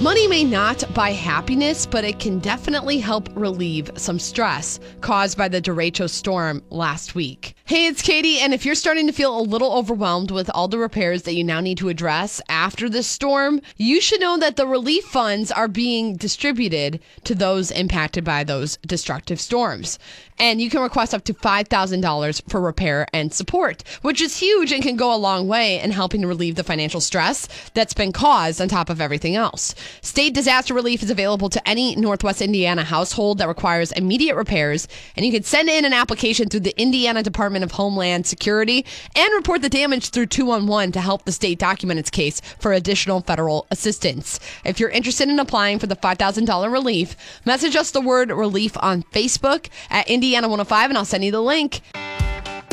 Money may not buy happiness, but it can definitely help relieve some stress caused by the derecho storm last week. Hey, it's Katie, and if you're starting to feel a little overwhelmed with all the repairs that you now need to address after this storm, you should know that the relief funds are being distributed to those impacted by those destructive storms. And you can request up to $5,000 for repair and support, which is huge and can go a long way in helping relieve the financial stress that's been caused on top of everything else. State disaster relief is available to any Northwest Indiana household that requires immediate repairs, and you can send in an application through the Indiana Department of Homeland Security and report the damage through 211 to help the state document its case for additional federal assistance. If you're interested in applying for the $5,000 relief, message us the word relief on Facebook at Indiana 105 and I'll send you the link.